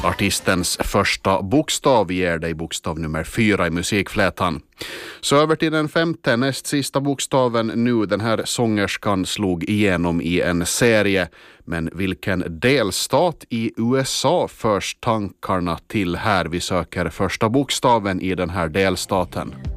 Artistens första bokstav ger dig bokstav nummer 4 i musikflätan. Så över till den 5:e, näst sista bokstaven nu. Den här sångerskan slog igenom i en serie. Men vilken delstat i USA förs tankarna till här? Vi söker första bokstaven i den här delstaten.